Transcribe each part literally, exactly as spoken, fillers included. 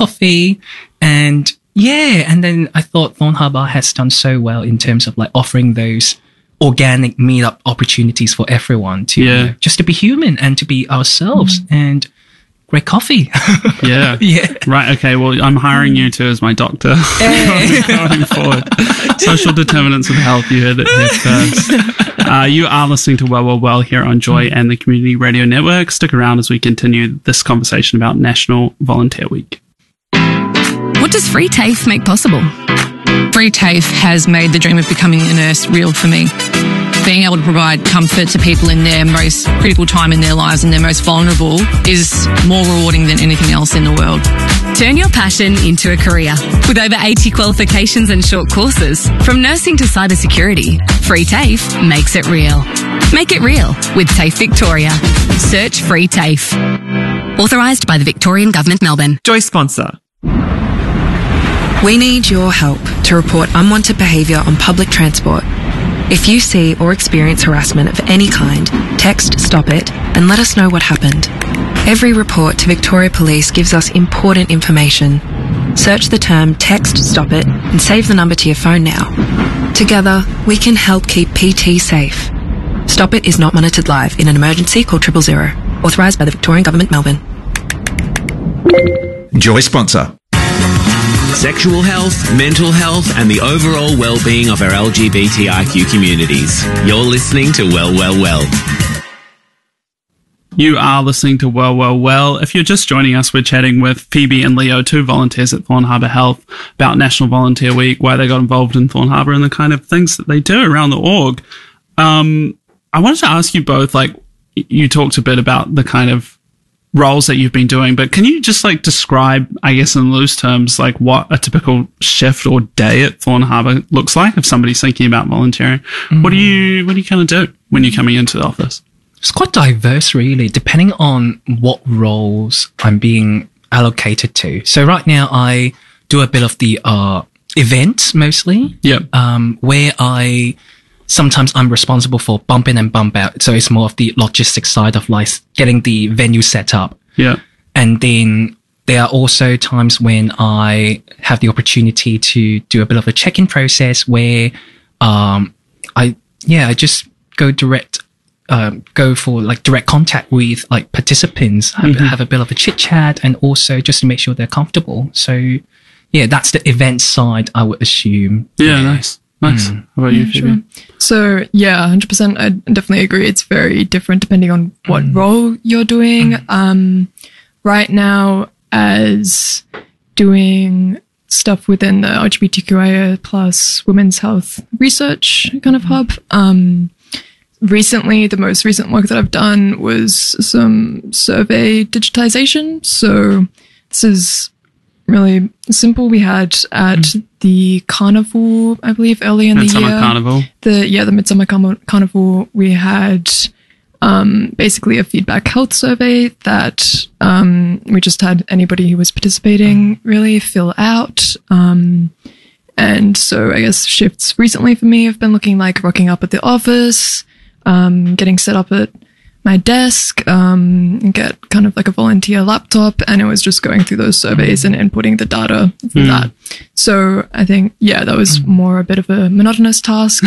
coffee. And yeah, and then I thought Thorn Harbour has done so well in terms of like offering those organic meetup opportunities for everyone to yeah. you know, just to be human and to be ourselves mm. and great coffee. yeah. yeah. Right. Okay. Well, I'm hiring you too as my doctor Hey. going forward. Social determinants of health. You heard it here first. Uh, you are listening to Well, Well, Well here on Joy and the Community Radio Network. Stick around as we continue this conversation about National Volunteer Week. What does Free TAFE make possible? Free TAFE has made the dream of becoming a nurse real for me. Being able to provide comfort to people in their most critical time in their lives and their most vulnerable is more rewarding than anything else in the world. Turn your passion into a career. With over eighty qualifications and short courses, from nursing to cybersecurity, Free TAFE makes it real. Make it real with TAFE Victoria. Search Free TAFE. Authorised by the Victorian Government, Melbourne. Joy sponsor. We need your help to report unwanted behaviour on public transport. If you see or experience harassment of any kind, text Stop It and let us know what happened. Every report to Victoria Police gives us important information. Search the term Text Stop It and save the number to your phone now. Together, we can help keep P T safe. Stop It is not monitored live. In an emergency, call triple zero. Authorised by the Victorian Government, Melbourne. Joy sponsor. Sexual health, mental health, and the overall well-being of our L G B T I Q communities. You're listening to Well, Well, Well. You are listening to Well, Well, Well. If you're just joining us, we're chatting with Phoebe and Leo, two volunteers at Thorn Harbour Health, about National Volunteer Week, why they got involved in Thorn Harbour, and the kind of things that they do around the org. Um, I wanted to ask you both, like, you talked a bit about the kind of roles that you've been doing, but can you just like describe, I guess in loose terms, like what a typical shift or day at Thorn Harbour looks like if somebody's thinking about volunteering? Mm. What do you what do you kind of do when you're coming into the office? It's quite diverse, really, depending on what roles I'm being allocated to. So right now I do a bit of the uh events mostly. Yeah. Um, where I sometimes I'm responsible for bump in and bump out. So it's more of the logistics side of like getting the venue set up. Yeah. And then there are also times when I have the opportunity to do a bit of a check-in process where, um, I, yeah, I just go direct, um, go for like direct contact with like participants, have, mm-hmm. have a bit of a chit chat and also just to make sure they're comfortable. So yeah, that's the event side, I would assume. Yeah. yeah. Nice. Nice. Mm. How about you, Phoebe? Sure. So, yeah, one hundred percent. I definitely agree. It's very different depending on what mm. role you're doing. Mm. Um, right now, as doing stuff within the L G B T Q I A plus women's health research kind of hub, um, recently, the most recent work that I've done was some survey digitization. So this is really simple. We had at mm. the carnival, I believe, early in Midsummer the year. Carnival. The yeah, the Midsummer Car- Carnival. We had um, basically a feedback health survey that um, we just had anybody who was participating really fill out. Um, and so I guess shifts recently for me have been looking like rocking up at the office, um, getting set up at my desk, um, and get kind of like a volunteer laptop, and it was just going through those surveys and inputting the data for mm. that. So I think, yeah, that was more a bit of a monotonous task.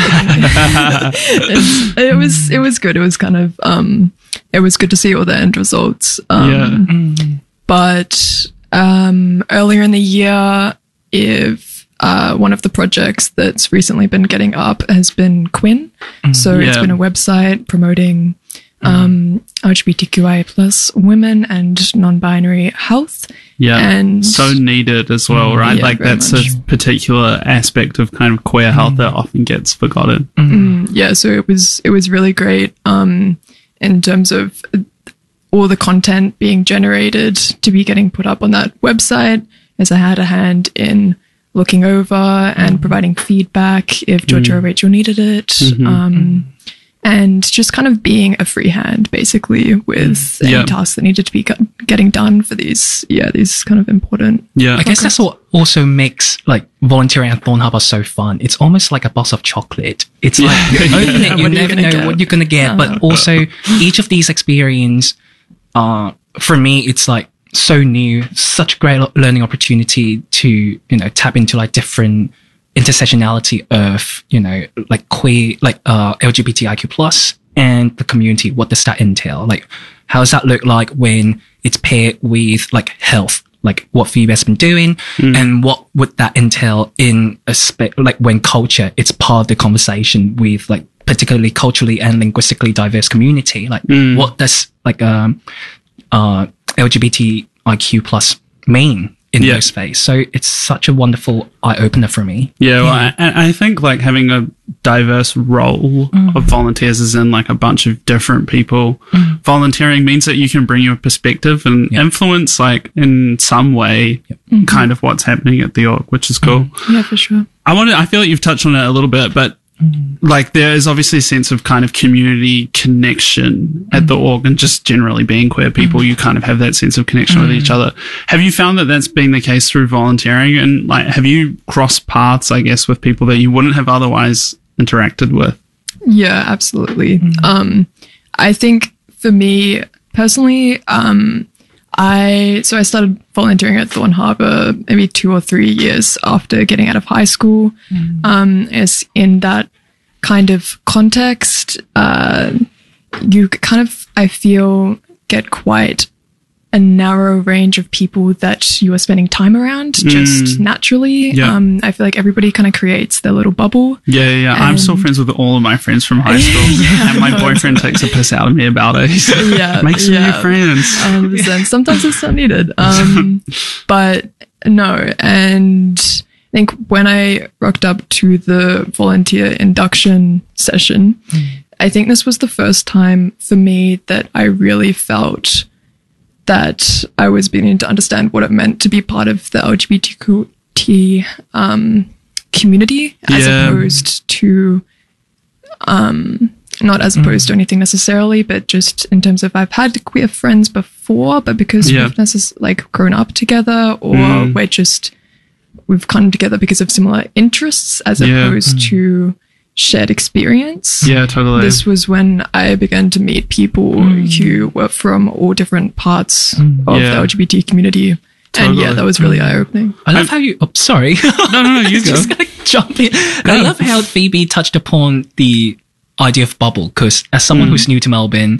it was, it was good. It was kind of, um, it was good to see all the end results. Um, yeah. But, um, earlier in the year, if, uh, one of the projects that's recently been getting up has been Quinn. Mm, so yeah. It's been a website promoting Um, L G B T Q I A plus women and non-binary health. Yeah, and so needed as well, right? Yeah, like that's much. a particular aspect of kind of queer health mm. that often gets forgotten. Mm, yeah, so it was it was really great um, in terms of all the content being generated to be getting put up on that website, as I had a hand in looking over and mm. providing feedback if Georgia mm. or Rachel needed it. Mm-hmm. Um, mm. And just kind of being a free hand, basically, with any yep. tasks that needed to be getting done for these, yeah, these kind of important. Yeah, I guess that's what also makes like volunteering at Thorn Harbour so fun. It's almost like a box of chocolate. It's like you open it, you never know get? what you're gonna get. Uh-huh. But also, each of these experiences, uh, for me, it's like so new, such a great learning opportunity to, you know, tap into like different intersectionality of, you know, like queer, like uh, L G B T I Q plus and the community. What does that entail? Like, how does that look like when it's paired with like health, like what Phoebe has been doing, mm. and what would that entail in a spe- like when culture, it's part of the conversation with like particularly culturally and linguistically diverse community. Like, mm. what does like um uh L G B T I Q plus mean in yeah. those space? So it's such a wonderful eye opener for me. Yeah, well, yeah. I, I think like having a diverse role mm. of volunteers is in like a bunch of different people. Mm. Volunteering means that you can bring your perspective and yep. influence like in some way yep. mm-hmm. kind of what's happening at the org, which is cool. Mm. Yeah, for sure. I want to, I feel like you've touched on it a little bit, but mm. like there is obviously a sense of kind of community connection at mm. the org, and just generally being queer people, mm. you kind of have that sense of connection mm. with each other. Have you found that that's been the case through volunteering? And like, have you crossed paths, I guess, with people that you wouldn't have otherwise interacted with? Yeah, absolutely. Mm. Um, I think for me personally, um, I, so I started volunteering at Thorn Harbour maybe two or three years after getting out of high school. Mm. Um, as in that kind of context, uh, you kind of, I feel, get quite a narrow range of people that you are spending time around mm. just naturally. Yeah. Um, I feel like everybody kind of creates their little bubble. Yeah, yeah. yeah. I'm still friends with all of my friends from high school. yeah. And my boyfriend takes a piss out of me about it. He's like, yeah, make some yeah. new friends. one hundred percent. Sometimes it's not needed. Um, but no. And I think when I rocked up to the volunteer induction session, mm. I think this was the first time for me that I really felt that I was beginning to understand what it meant to be part of the L G B T Q um, community, as yeah. opposed to, um, not as opposed mm. to anything necessarily, but just in terms of I've had queer friends before, but because yeah. we've necess- like grown up together, or mm. we're just, we've come together because of similar interests, as yeah. opposed mm. to shared experience. Yeah, totally. This was when I began to meet people mm. who were from all different parts mm. of yeah. the L G B T community. Totally. And yeah, that was really mm. eye-opening. I love I'm, how you... Oh, sorry. No, no, no, you go. Just gonna jump in. No. I love how Phoebe touched upon the idea of bubble, because as someone mm. who's new to Melbourne,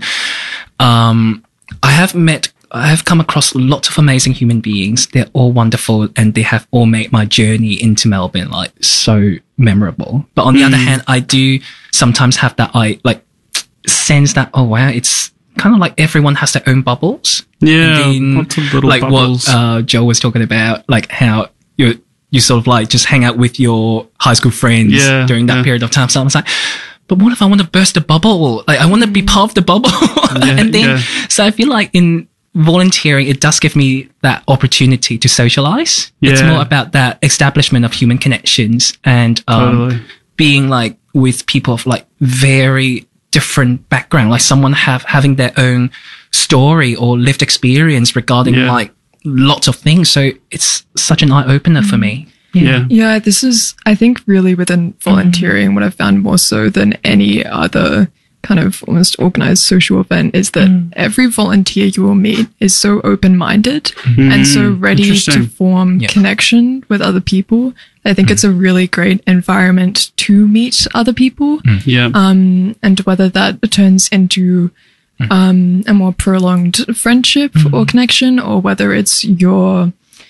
um, I have met... I have come across lots of amazing human beings. They're all wonderful, and they have all made my journey into Melbourne like so memorable. But on the mm. other hand, I do sometimes have that I like sense that, oh wow, it's kind of like everyone has their own bubbles. Yeah, then, lots of little like bubbles. what uh, Joe was talking about, like how you you sort of like just hang out with your high school friends yeah, during that yeah. period of time. So I was like, but what if I want to burst the bubble? Like I want to be part of the bubble. Yeah, and then, yeah. so I feel like in volunteering, it does give me that opportunity to socialize. Yeah. It's more about that establishment of human connections and um, totally. being like with people of like very different background, like someone have having their own story or lived experience regarding yeah. like lots of things. So it's such an eye opener mm. for me. Yeah. yeah. Yeah, this is, I think, really within volunteering, mm. what I've found more so than any other kind of almost organized social event is that mm. every volunteer you will meet is so open-minded mm. and so ready to form yeah. connection with other people. I think mm. it's a really great environment to meet other people. Mm. Yeah. Um, and whether that turns into mm. um, a more prolonged friendship mm. or connection, or whether it's your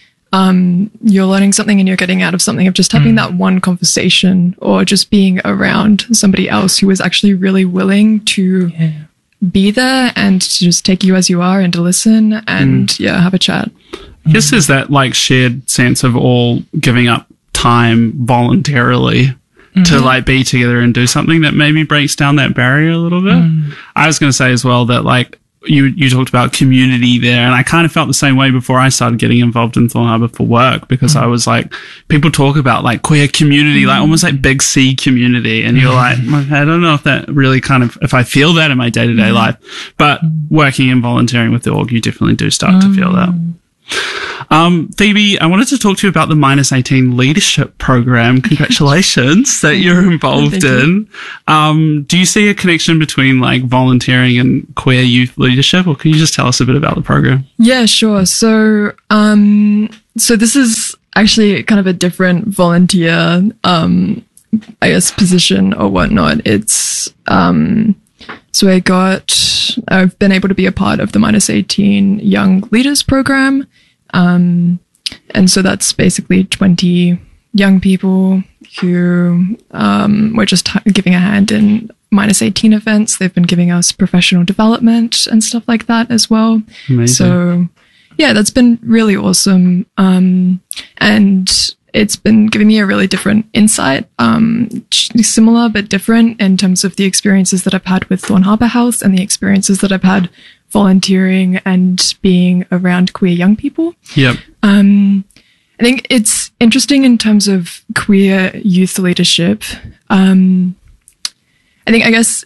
Um, you're learning something and you're getting out of something of just having mm. that one conversation, or just being around somebody else who is actually really willing to yeah. be there and to just take you as you are and to listen and mm. yeah, have a chat. I guess there's that like shared sense of all giving up time voluntarily mm-hmm. to like be together and do something that maybe breaks down that barrier a little bit. Mm. I was going to say as well that like You you talked about community there, and I kind of felt the same way before I started getting involved in Thorn Harbour for work, because mm. I was like, people talk about like queer community, mm. like almost like big C community, and you're like, I don't know if that really kind of, if I feel that in my day-to-day mm. life, but working and volunteering with the org, you definitely do start mm. to feel that. Um, Phoebe, I wanted to talk to you about the Minus eighteen Leadership Program. Congratulations that you're involved in. Um, do you see a connection between like volunteering and queer youth leadership, or can you just tell us a bit about the program? Yeah, sure. So, um, so this is actually kind of a different volunteer, um, I guess, position or whatnot. It's, um, so I got, I've been able to be a part of the Minus eighteen Young Leaders Program. Um, and so that's basically twenty young people who, um, were just t- giving a hand in Minus eighteen events. They've been giving us professional development and stuff like that as well. Amazing. So yeah, that's been really awesome. Um, and it's been giving me a really different insight, um, similar but different in terms of the experiences that I've had with Thorn Harbour Health and the experiences that I've had volunteering and being around queer young people. Yep. Um, I think it's interesting in terms of queer youth leadership. Um, I think, I guess,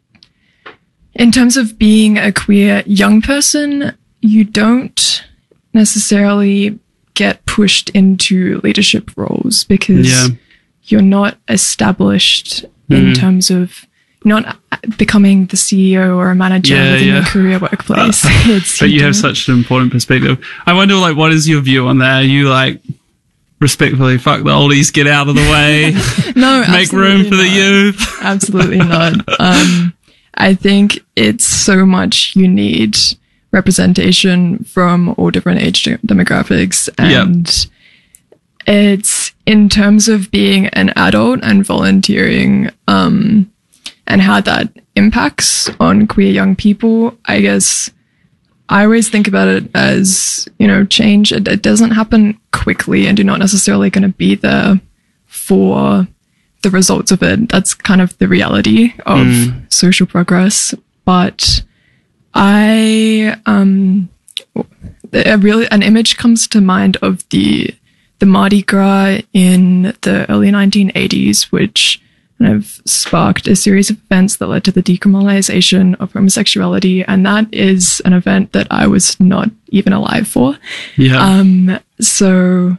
in terms of being a queer young person, you don't necessarily get pushed into leadership roles because Yeah. you're not established Mm. in terms of not becoming the C E O or a manager Yeah, within yeah. a career workplace. It's, But you have don't- such an important perspective. I wonder, like, what is your view on that? Are you like, respectfully, fuck the oldies, get out of the way, no, make room absolutely for the not. youth? Absolutely not. Um, I think it's so much you need representation from all different age de- demographics. And it's in terms of being an adult and volunteering, um, and how that impacts on queer young people. I guess I always think about it as, you know, change. It, it doesn't happen quickly and you're not necessarily going to be there for the results of it. That's kind of the reality of Mm. social progress. But I, um, a really, an image comes to mind of the, the Mardi Gras in the early nineteen eighties, which kind of sparked a series of events that led to the decriminalization of homosexuality. And that is an event that I was not even alive for. Yeah. Um, so,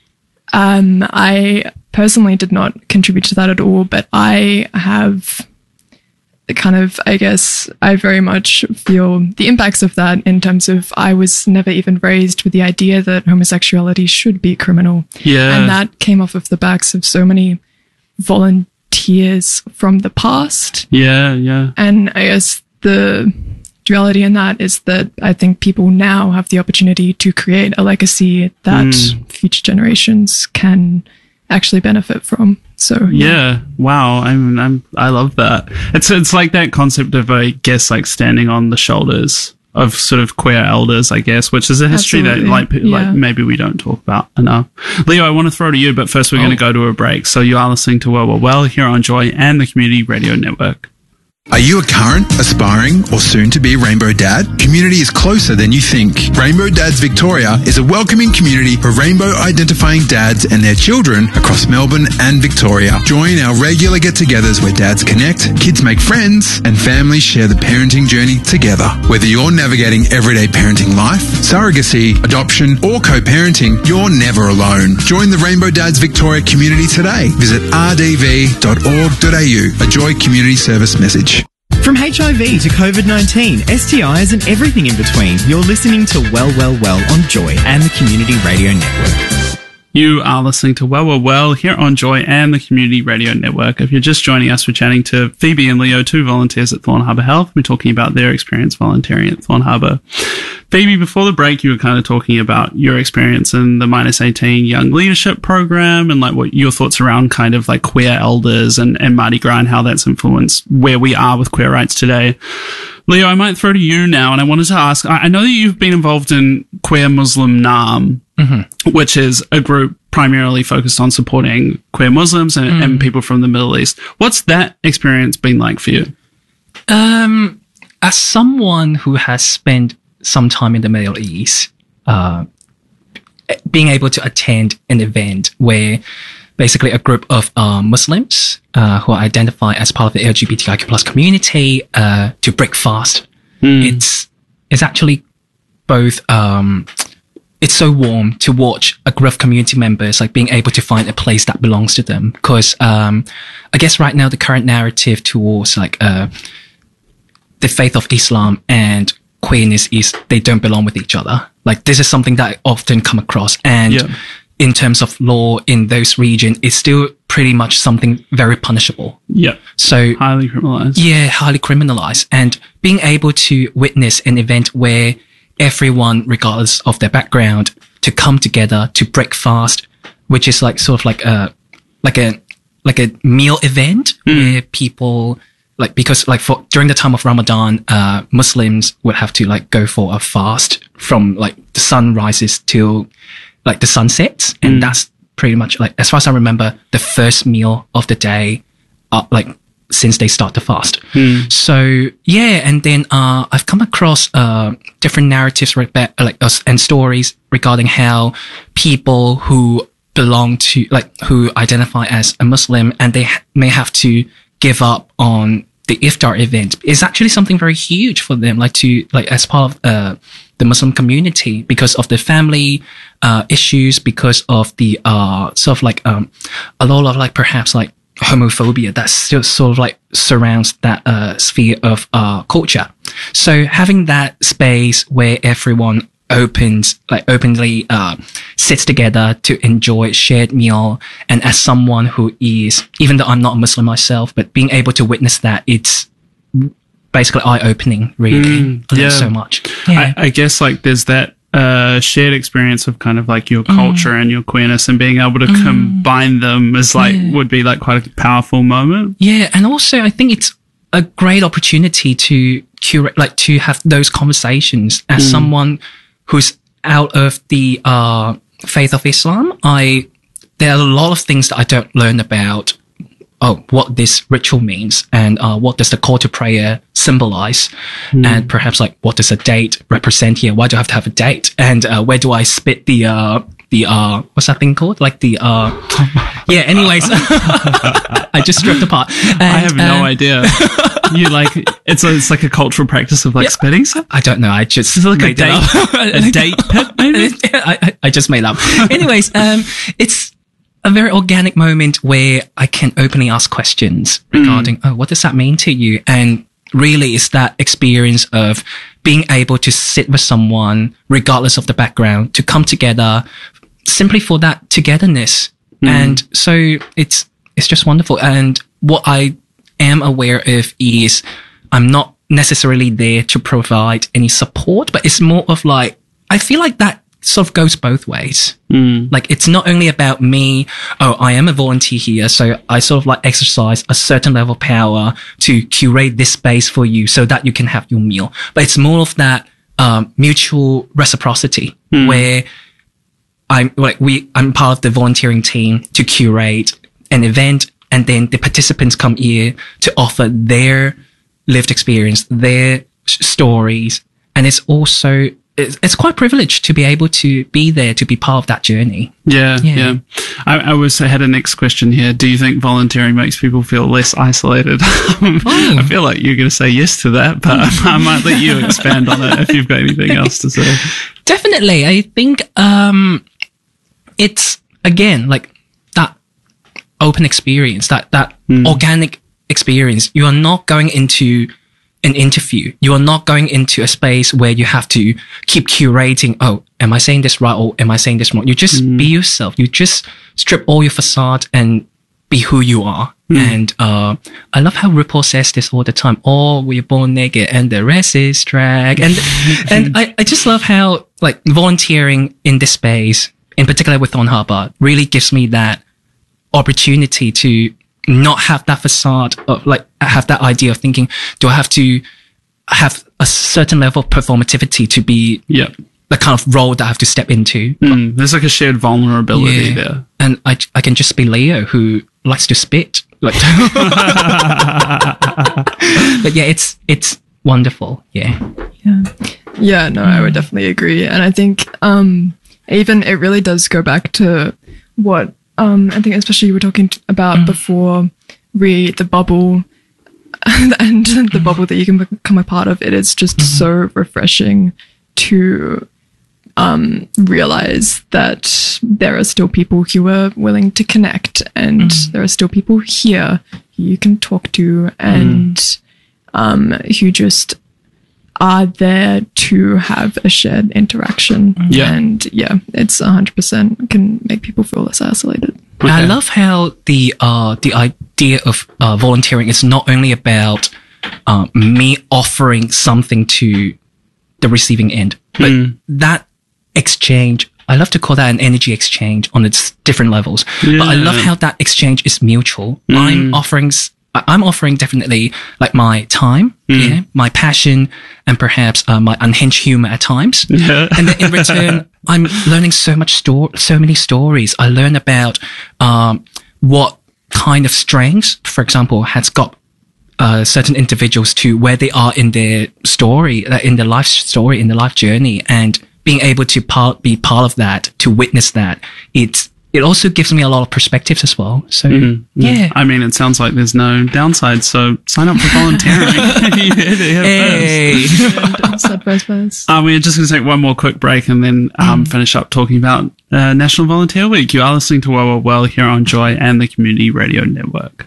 um, I personally did not contribute to that at all, but I have kind of, I guess, I very much feel the impacts of that in terms of I was never even raised with the idea that homosexuality should be criminal. Yeah. And that came off of the backs of so many volunteers from the past. yeah, yeah. And I guess the duality in that is that I think people now have the opportunity to create a legacy that Mm. future generations can actually benefit from. So Yeah. Wow. I'm, I'm, I love that. It's, it's like that concept of, I guess, like standing on the shoulders of sort of queer elders, I guess, which is a history Absolutely. that like, pe- Yeah. like maybe we don't talk about enough. Leo, I want to throw to you, but first we're Oh. going to go to a break. So you are listening to Well, Well, Well here on Joy and the Community Radio Network. Are you a current, aspiring, or soon-to-be Rainbow Dad? Community is closer than you think. Rainbow Dads Victoria is a welcoming community for rainbow-identifying dads and their children across Melbourne and Victoria. Join our regular get-togethers where dads connect, kids make friends, and families share the parenting journey together. Whether you're navigating everyday parenting life, surrogacy, adoption, or co-parenting, you're never alone. Join the Rainbow Dads Victoria community today. Visit r d v dot org dot a u, a Joy Community Service message. From H I V to COVID nineteen, S T Is and everything in between, you're listening to Well, Well, Well on Joy and the Community Radio Network. You are listening to Well, Well, Well here on Joy and the Community Radio Network. If you're just joining us, we're chatting to Phoebe and Leo, two volunteers at Thorn Harbour Health. We're talking about their experience volunteering at Thorn Harbour. Phoebe, before the break, you were kind of talking about your experience in the Minus eighteen Young Leadership Program and like what your thoughts around kind of like queer elders and, and Mardi Gras and how that's influenced where we are with queer rights today. Leo, I might throw to you now, and I wanted to ask, I I know that you've been involved in Queer Muslim NAM, which is a group primarily focused on supporting queer Muslims and, and people from the Middle East. What's that experience been like for you? Um, as someone who has spent some time in the Middle East, uh, being able to attend an event where basically a group of uh, Muslims uh, who identify as part of the L G B T I Q plus community uh, to break fast, it's it's actually both um, it's so warm to watch a group of community members like being able to find a place that belongs to them. Because um, I guess right now the current narrative towards like uh, the faith of Islam and queerness is they don't belong with each other. Like this is something that I often come across, and Yeah. in terms of law in those regions, it's still pretty much something very punishable. Yeah. So Highly criminalized. yeah, highly criminalized. And being able to witness an event where everyone, regardless of their background, to come together to break fast, which is like sort of like a like a like a meal event where people like because like for during the time of Ramadan, uh, Muslims would have to like go for a fast from like the sun rises till like the sun sets, and that's pretty much like as far as I remember the first meal of the day, uh, like since they start the fast. So yeah, and then uh, I've come across uh, different narratives like like us and stories regarding how people who belong to like who identify as a Muslim and they ha- may have to give up on the iftar event is actually something very huge for them, like to like as part of uh, the Muslim community because of the family uh, issues, because of the uh, sort of like um, a lot of like perhaps like homophobia that still sort of like surrounds that uh, sphere of uh, culture. So having that space where everyone opens like openly uh, sits together to enjoy shared meal, and as someone who is, even though I'm not a Muslim myself, but being able to witness that, it's basically eye-opening, really. Mm, I learned yeah. so much. Yeah. I, I guess like there's that uh, shared experience of kind of like your culture and your queerness, and being able to combine them is like would be like quite a powerful moment. Yeah, and also I think it's a great opportunity to curate, like to have those conversations as someone who's out of the uh, faith of Islam. I there are a lot of things that I don't learn about. Oh, what this ritual means, and uh, what does the call to prayer symbolize, and perhaps like what does a date represent here? Why do I have to have a date? And uh, where do I spit the uh, the uh, what's that thing called? Like the uh, yeah. Anyways, I just stripped apart. And, I have no uh, idea. You like it's a, it's like a cultural practice of like Yeah. spitting stuff. I don't know. I just Is it like a made it date, up. a date pit maybe? I, I, I just made up. Anyways, um, it's a very organic moment where I can openly ask questions regarding, oh, what does that mean to you? And really it's that experience of being able to sit with someone, regardless of the background, to come together simply for that togetherness. And so it's, it's just wonderful. And what I am aware of is I'm not necessarily there to provide any support, but it's more of like, I feel like that sort of goes both ways. Mm. Like it's not only about me, oh, I am a volunteer here, so I sort of like exercise a certain level of power to curate this space for you so that you can have your meal. But it's more of that um, mutual reciprocity mm. where I'm like we I'm part of the volunteering team to curate an event, and then the participants come here to offer their lived experience, their stories, and it's also It's, it's quite privileged to be able to be there, to be part of that journey. Yeah, yeah. Yeah. I, I was I had a next question here. Do you think volunteering makes people feel less isolated? I feel like you're going to say yes to that, but I might let you expand on it if you've got anything else to say. Definitely. I think um, it's, again, like that open experience, that, that Mm. organic experience. You are not going into an interview. You are not going into a space where you have to keep curating. Oh, am I saying this right or am I saying this wrong? You just Mm. be yourself. You just strip all your facade and be who you are. Mm. And uh, I love how RuPaul says this all the time. Oh, we're born naked and the rest is drag. And and I, I just love how like volunteering in this space, in particular with Thorn Harbour, really gives me that opportunity to not have that facade of like have that idea of thinking, do I have to have a certain level of performativity to be Yeah. the kind of role that I have to step into? Mm, there's like a shared vulnerability Yeah. there. And I, I can just be Leo who likes to spit. Like, but yeah, it's it's wonderful. Yeah. Yeah, no, I would definitely agree. And I think um, even it really does go back to what um, I think especially you were talking t- about before, re the bubble and the bubble that you can become a part of. It is just so refreshing to um, realize that there are still people who are willing to connect, and mm. there are still people here who you can talk to, and mm. um, who just are there to have a shared interaction. Yeah. And yeah, it's one hundred percent can make people feel less isolated. Okay. I love how the uh, the idea of uh, volunteering is not only about uh, me offering something to the receiving end, but mm. that exchange, I love to call that an energy exchange on its different levels. Yeah. But I love how that exchange is mutual. Mm. I'm offering, I'm offering definitely like my time, mm. yeah, my passion, and perhaps uh, my unhinged humor at times. Yeah. And then in return, I'm learning so much sto- so many stories. I learn about um, what kind of strengths, for example, has got uh, certain individuals to where they are in their story, uh, in their life story, in their life journey, and being able to part, be part of that, to witness that. It's It also gives me a lot of perspectives as well. So, mm-hmm. yeah. I mean, it sounds like there's no downside, so sign up for volunteering. Hey. uh, we're just going to take one more quick break and then um, mm. finish up talking about uh, National Volunteer Week. You are listening to Well, Well, Well here on Joy and the Community Radio Network.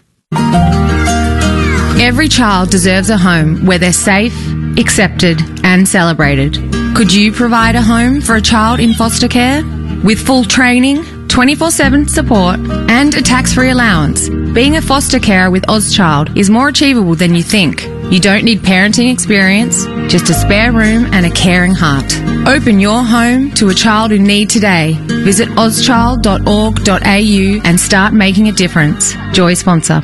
Every child deserves a home where they're safe, accepted, and celebrated. Could you provide a home for a child in foster care? With full training, twenty-four seven support, and a tax-free allowance, being a foster carer with Ozchild is more achievable than you think. You don't need parenting experience, just a spare room and a caring heart. Open your home to a child in need today. Visit ozchild dot org dot a u and start making a difference. Joy sponsor.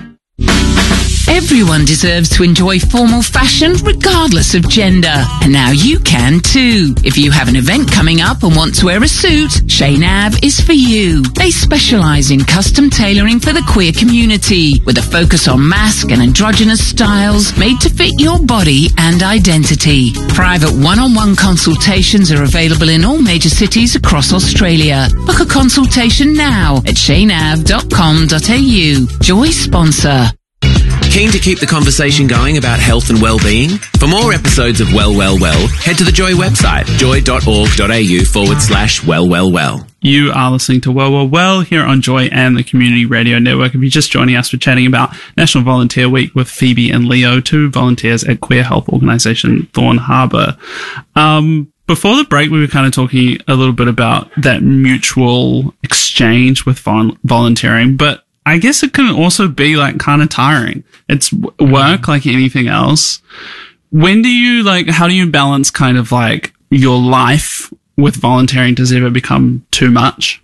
Everyone deserves to enjoy formal fashion regardless of gender. And now you can too. If you have an event coming up and want to wear a suit, Chez Nav is for you. They specialise in custom tailoring for the queer community, with a focus on mask and androgynous styles made to fit your body and identity. Private one-on-one consultations are available in all major cities across Australia. Book a consultation now at chez nav dot com dot a u. Joy sponsor. Keen to keep the conversation going about health and well-being? For more episodes of Well, Well, Well, head to the Joy website, joy dot org dot a u forward slash well, well, well. You are listening to Well, Well, Well here on Joy and the Community Radio Network. If you're just joining us, we're chatting about National Volunteer Week with Phoebe and Leo, two volunteers at queer health organisation Thorn Harbour. Um, before the break, we were kind of talking a little bit about that mutual exchange with vol- volunteering, but I guess it can also be like kind of tiring. It's work like anything else. When do you like, how do you balance kind of like your life with volunteering? Does it ever become too much?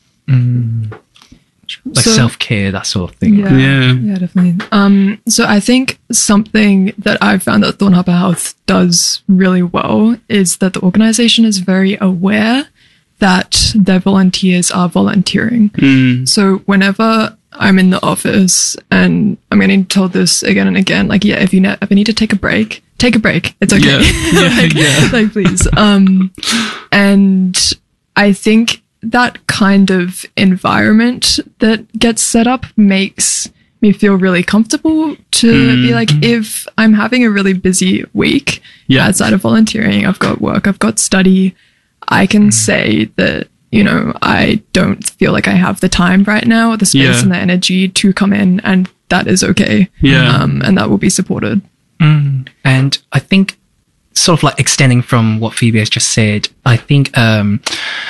Mm. Like so, self-care, that sort of thing. Yeah, yeah, yeah, definitely. Um, so I think something that I've found that Thorn Harbour Health does really well is that the organisation is very aware that their volunteers are volunteering. Mm. So whenever I'm in the office and I'm getting told this again and again, like, yeah, if you ne- if I need to take a break, take a break. It's okay. Yeah. Yeah, like, yeah. like, please. Um, and I think that kind of environment that gets set up makes me feel really comfortable to mm. be like, if I'm having a really busy week yeah. outside of volunteering, I've got work, I've got study, I can mm. say that, you know, I don't feel like I have the time right now or the space yeah. and the energy to come in, and that is okay. Yeah. Um, and that will be supported. Mm. And I think sort of like extending from what Phoebe has just said, I think um,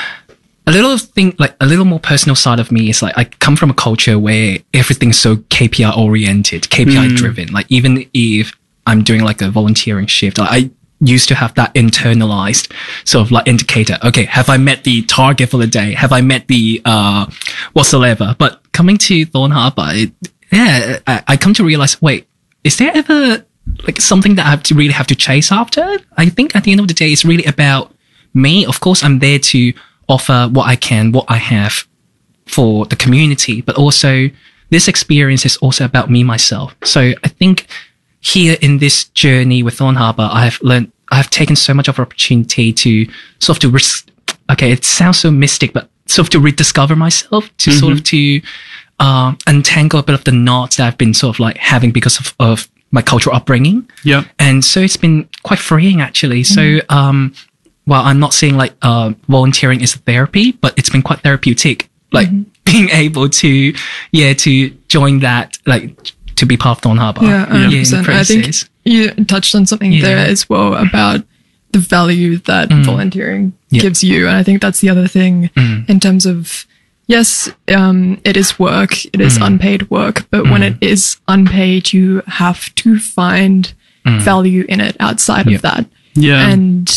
a little thing, like a little more personal side of me is like I come from a culture where everything's so K P I oriented, K P I mm. driven. Like even if I'm doing like a volunteering shift, like, I used to have that internalized sort of like indicator. Okay, have I met the target for the day? Have I met the uh whatsoever? But coming to Thorn Harbour, it, yeah, I, I come to realize, wait, is there ever like something that I have to really have to chase after? I think at the end of the day, it's really about me. Of course, I'm there to offer what I can, what I have for the community, but also this experience is also about me, myself. So I think here in this journey with Thorn Harbour, I have learned, I have taken so much of an opportunity to sort of to risk, okay, it sounds so mystic, but sort of to rediscover myself, to mm-hmm. sort of to uh, untangle a bit of the knots that I've been sort of like having because of, of my cultural upbringing. Yeah. And so it's been quite freeing actually. Mm. So, um, well, I'm not saying like uh, volunteering is therapy, but it's been quite therapeutic. Like mm-hmm. being able to, yeah, to join that, like to be part of Thorn Harbour. Yeah, one hundred percent. Yeah, I think you touched on something yeah. there as well about the value that mm. volunteering yeah. gives you. And I think that's the other thing mm. in terms of, yes, um, it is work, it is mm. unpaid work, but mm. when it is unpaid, you have to find mm. value in it outside yeah. of that. Yeah. And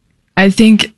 I think,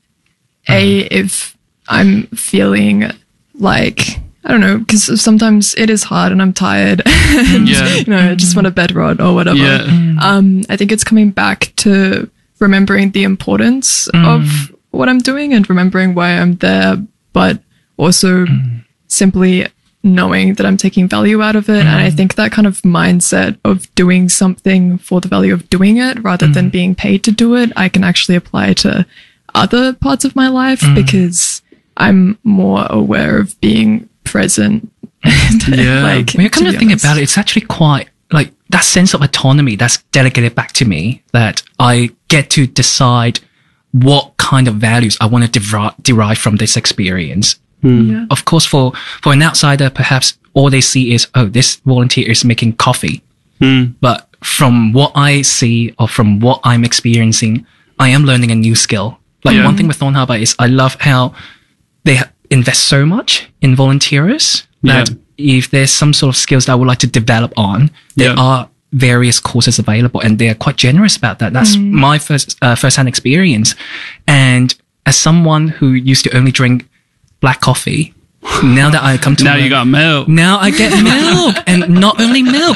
A, if I'm feeling like, I don't know, because sometimes it is hard and I'm tired and, yeah. you know, I just want a bed rod or whatever. Yeah. Um, I think it's coming back to remembering the importance mm. of what I'm doing and remembering why I'm there, but also mm. simply knowing that I'm taking value out of it. Mm. And I think that kind of mindset of doing something for the value of doing it rather mm. than being paid to do it, I can actually apply to other parts of my life mm. because I'm more aware of being present. And yeah. like, when you come to, to think honest. about it, it's actually quite like that sense of autonomy that's delegated back to me, that I get to decide what kind of values I want to derive, derive from this experience. Mm. Yeah. Of course, for, for an outsider, perhaps all they see is, oh, this volunteer is making coffee. Mm. But from what I see or from what I'm experiencing, I am learning a new skill. Like yeah. one thing with Thorn Harbour is I love how they invest so much in volunteers that yeah. if there's some sort of skills that I would like to develop on, there yeah. are various courses available and they're quite generous about that. That's mm. my first uh, first-hand experience. And as someone who used to only drink black coffee, now that I come to now learn, you got milk. Now I get milk, and not only milk,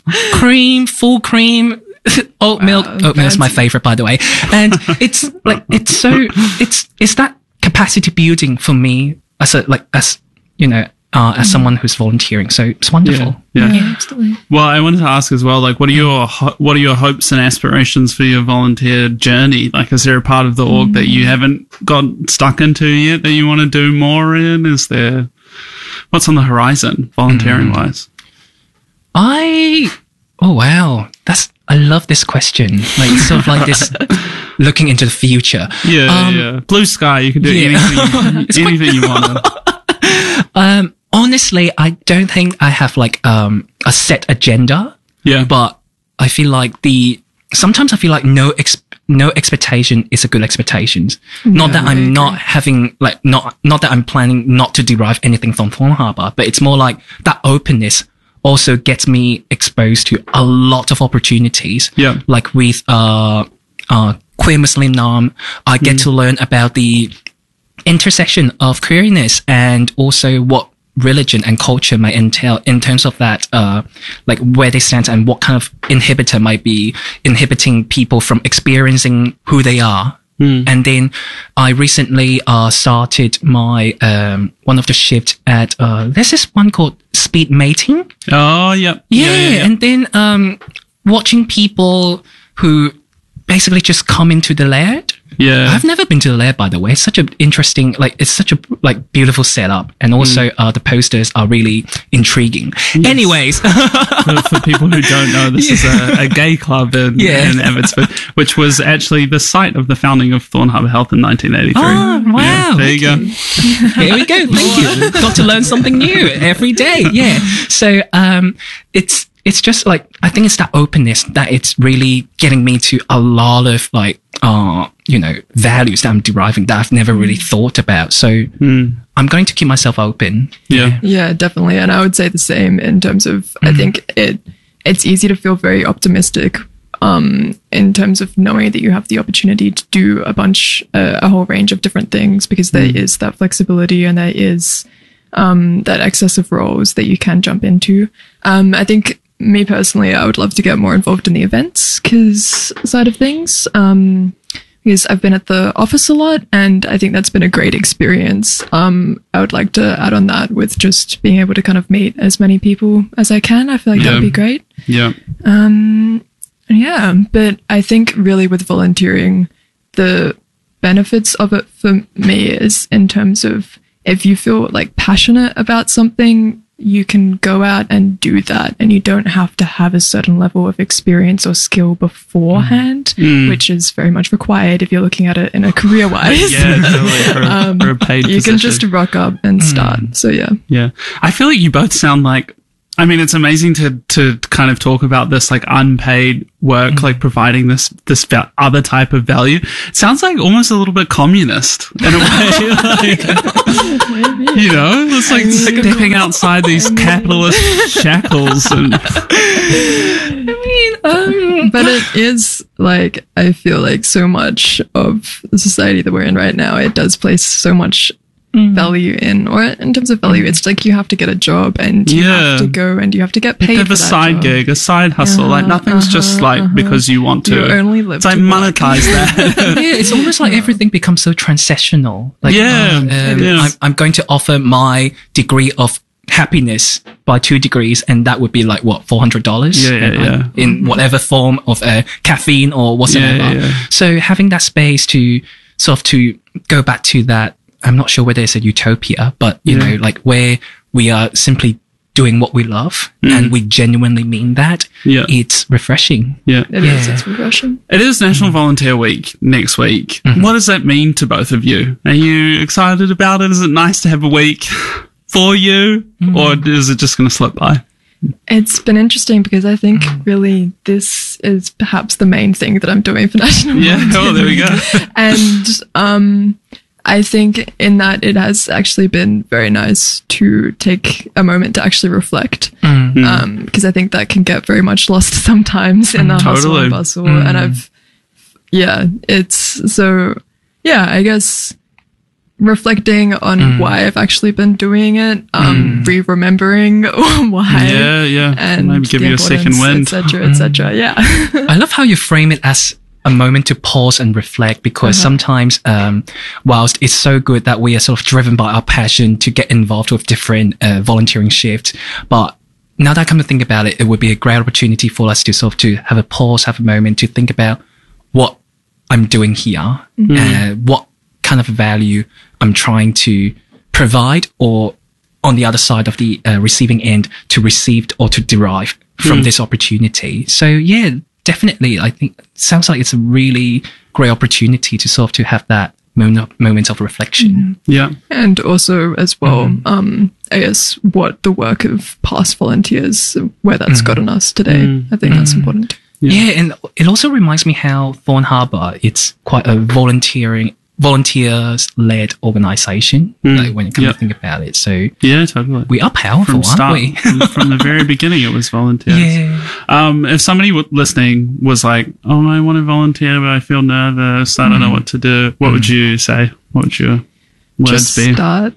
cream, full cream, oat wow, milk. Oat milk is my favorite, by the way. And it's like it's so it's it's that capacity building for me as a like as you know uh, as mm. someone who's volunteering. So it's wonderful. Yeah, yeah. yeah, absolutely. Well, I wanted to ask as well, like, what are your ho- what are your hopes and aspirations for your volunteer journey? Like, is there a part of the org mm. that you haven't got stuck into yet that you want to do more in? Is there what's on the horizon, volunteering mm. wise? I oh wow, that's I love this question. Like sort of like this looking into the future. Yeah, um, yeah. Blue sky, you can do yeah. anything, anything you want. Um, honestly, I don't think I have like um a set agenda. Yeah. But I feel like the sometimes I feel like no ex- no expectation is a good expectations. Yeah, not that I'm I not having like not not that I'm planning not to derive anything from Thorn Harbour, but it's more like that openness also gets me exposed to a lot of opportunities. Yeah. Like with uh uh Queer Muslim Nam, I get mm. to learn about the intersection of queerness and also what religion and culture might entail in terms of that, uh, like where they stand and what kind of inhibitor might be inhibiting people from experiencing who they are. Mm. And then I recently uh, started my um, one of the shifts at uh, there's this one called speed mating. Oh, yep. Yeah, yeah, yeah, yeah. And then um, watching people who basically just come into the laird. Yeah. I've never been to the laird, by the way. It's such an interesting, like, it's such a, like, beautiful setup. And also, mm. uh, the posters are really intriguing. Yes. Anyways. for, for people who don't know, this yeah. is a, a gay club in, yeah. in Abbotsford, which was actually the site of the founding of Thorn Harbour Health in nineteen eighty-three. Oh, wow. Yeah, there you go. Here we go. Thank you. Got to learn something new every day. Yeah. So, um, it's, it's just like, I think it's that openness that it's really getting me to a lot of like, uh, you know, values that I'm deriving that I've never really thought about. So mm. I'm going to keep myself open. Yeah. Yeah, definitely. And I would say the same in terms of, mm. I think it, it's easy to feel very optimistic, um, in terms of knowing that you have the opportunity to do a bunch, uh, a whole range of different things because there mm. is that flexibility and there is, um, that excess of roles that you can jump into. Um, I think, me personally, I would love to get more involved in the events cause side of things. Um, because I've been at the office a lot and I think that's been a great experience. Um, I would like to add on that with just being able to kind of meet as many people as I can. I feel like yeah. that would be great. Yeah. Um, yeah, but I think really with volunteering, the benefits of it for me is in terms of if you feel like passionate about something, you can go out and do that, and you don't have to have a certain level of experience or skill beforehand, Mm. which is very much required if you're looking at it in a career wise. Yeah, totally. For, um, for a paid you position. can just rock up and start. So yeah. Yeah. I feel like you both sound like, I mean, it's amazing to, to kind of talk about this like unpaid work, like providing this, this va- other type of value. It sounds like almost a little bit communist in a way. Like, you know, it's like stepping outside these capitalist shackles and. Um, but it is like, I feel like so much of the society that we're in right now, it does place so much value in, or in terms of value, it's like you have to get a job and you Yeah. have to go and you have to get You paid have for a that side job. gig, a side hustle. Like nothing's just uh-huh, like uh-huh. because you want to. You only live It's like to work. monetize that. Yeah, it's almost like everything becomes so transactional. Like, Yeah, um, it is. I'm, I'm going to offer my degree of happiness by two degrees, and that would be like what four hundred dollars. Yeah, yeah, yeah. In whatever form of uh, caffeine or whatsoever. Yeah, yeah, yeah. So having that space to sort of to go back to that, I'm not sure whether it's a utopia, but you Yeah. know, like where we are simply doing what we love Mm. and we genuinely mean that. Yeah. It's refreshing. Yeah. It is, it's refreshing. It is National Volunteer Week next week. What does that mean to both of you? Are you excited about it? Is it nice to have a week for you? Or is it just going to slip by? It's been interesting because I think really this is perhaps the main thing that I'm doing for National Yeah, Volunteer oh, there we Week. go. And um, I think in that it has actually been very nice to take a moment to actually reflect. Mm. Um, because I think that can get very much lost sometimes in the hustle Totally. and bustle. Mm. And I've, yeah, it's so, yeah, I guess reflecting on Mm. why I've actually been doing it, um, re-remembering why. Yeah, yeah. And Maybe give the you a second importance, wind. et cetera, et cetera. Yeah. I love how you frame it as a moment to pause and reflect, because Uh-huh. sometimes, um, whilst it's so good that we are sort of driven by our passion to get involved with different uh, volunteering shifts, but now that I come to think about it, it would be a great opportunity for us to sort of to have a pause, have a moment to think about what I'm doing here, Mm-hmm. uh, what kind of value I'm trying to provide, or on the other side of the uh, receiving end, to receive or to derive from Mm. this opportunity. So yeah, definitely, I think it sounds like it's a really great opportunity to sort of to have that moment, moment of reflection. Yeah. And also as well, um, I guess what the work of past volunteers, where that's gotten us today. Mm. I think that's important. Yeah. and it also reminds me how Thorn Harbour, it's quite a volunteering, volunteers-led organisation, Mm. like when you come Yeah. to think about it. So Yeah, totally. we are powerful, From aren't start, we? from, from the very beginning, it was volunteers. Yeah. Um, if somebody w- listening was like, "Oh, I want to volunteer, but I feel nervous. I don't know what to do," what would you say? What would your words Just be? start.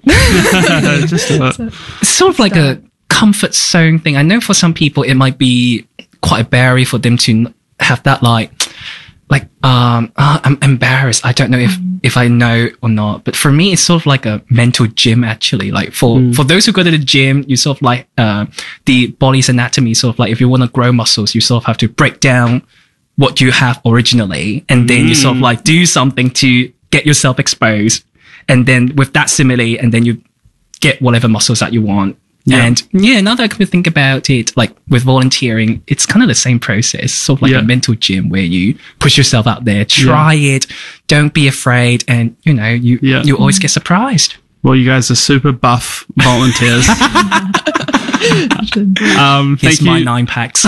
Just do it. It's sort of like a comfort zone thing. I know for some people it might be quite a barrier for them to n- have that like, like, um, ah, I'm embarrassed. I don't know if, if I know or not. But for me, it's sort of like a mental gym, actually. Like for, for those who go to the gym, you sort of like, uh, the body's anatomy, sort of like if you want to grow muscles, you sort of have to break down what you have originally. And then you sort of like do something to get yourself exposed. And then with that simile, and then you get whatever muscles that you want. Yeah. And yeah, now that I can think about it, like with volunteering, it's kind of the same process, sort of like Yeah. a mental gym where you push yourself out there, try it, don't be afraid, and you know, you Yeah. you always get surprised. Well, you guys are super buff volunteers. um, Here's thank my you. nine packs.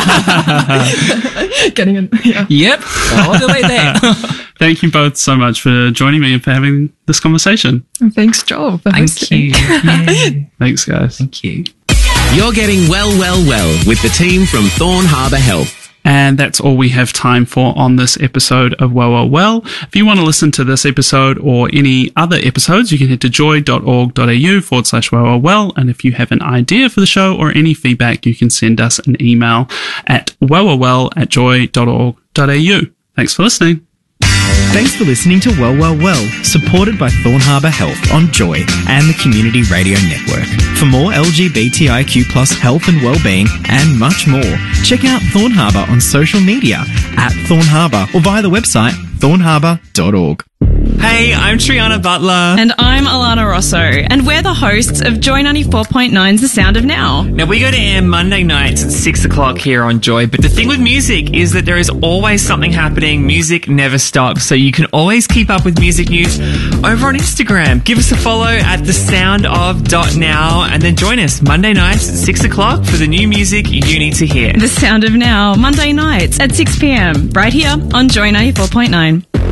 Getting in. Yeah. Yep, all the way there. Thank you both so much for joining me and for having this conversation. Thanks, Joel, for Thank hosting. you. Yeah, Thanks, guys. thank you. You're getting well, well, well with the team from Thorn Harbour Health. And that's all we have time for on this episode of Well, Well, Well. If you want to listen to this episode or any other episodes, you can head to joy.org.au forward slash well, well, well. And if you have an idea for the show or any feedback, you can send us an email at wellwellwell at joy.org.au. Thanks for listening. Thanks for listening to Well, Well, Well, supported by Thorn Harbour Health on Joy and the Community Radio Network. For more L G B T I Q plus health and wellbeing and much more, check out Thorn Harbour on social media at Thorn Harbour or via the website thorn harbour dot org. Hey, I'm Triana Butler. And I'm Alana Rosso. And we're the hosts of Joy ninety-four point nine's The Sound of Now. Now, we go to air Monday nights at six o'clock here on Joy, but the thing with music is that there is always something happening. Music never stops, so you can always keep up with music news over on Instagram. Give us a follow at the sound of dot now, and then join us Monday nights at six o'clock for the new music you need to hear. The Sound of Now, Monday nights at six p.m, right here on Joy ninety-four point nine.